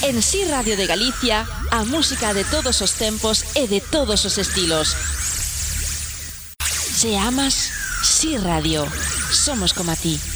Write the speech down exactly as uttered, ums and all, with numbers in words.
En Si Radio de Galicia, a música de todos os tempos e de todos os estilos. Se amas, Si Radio. Somos como a ti.